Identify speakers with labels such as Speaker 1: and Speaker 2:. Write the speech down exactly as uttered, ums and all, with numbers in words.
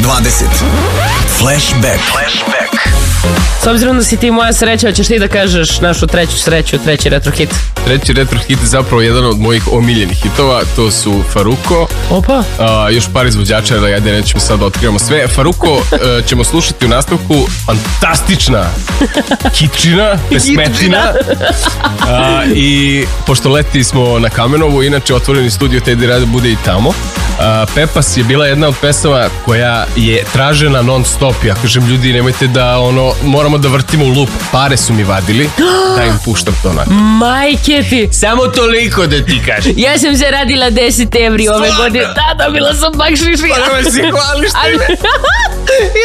Speaker 1: dvadeset. Flashback. Flashback.
Speaker 2: S obzirom da si ti moja sreća, hoćeš ti da kažeš našu treću sreću, treći retro hit?
Speaker 3: Treći retro hit je zapravo jedan od mojih omiljenih hitova, to su Faruko.
Speaker 2: Opa.
Speaker 3: A, još par izvođača, da ajde nećemo sad da otkrivamo sve. Faruko a, ćemo slušati u nastavku, fantastična hitčina, pesmetina. A, I pošto leti smo na Kamenovu, inače otvoreni studio Teddy Rada bude i tamo. A, Pepas je bila jedna od pesama koja je tražena non stop. Ja kažem, ljudi, nemojte da ono, moramo da vrtimo u lup. Pare su mi vadili da im puštam to na.
Speaker 2: Majke ti.
Speaker 3: Samo toliko da ti kažem.
Speaker 2: Ja sam se radila deset evri ove godine. Da, dobila sam bakšiš.
Speaker 3: Pa nema si hvališ time.